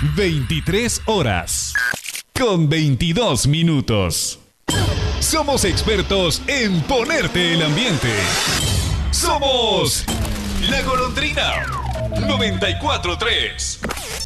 23 horas con 22 minutos. Somos expertos en ponerte el ambiente. Somos La Golondrina 94.3.